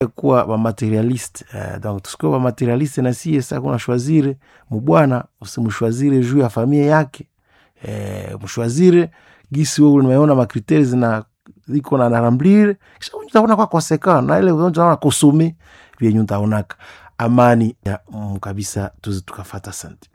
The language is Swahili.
kuwa ba materialiste. Donc tusikuwa ba materialiste na si sasa kuna choisir mbwana, usimshwazire juu ya familia yake. Mshwazire gisi wewe unaona makriteri na iko na ramblir, kisha utaona kwa konsekana na ile unaona kusumi vyenye utaonaka amani ya kabisa tukafuata. Asante.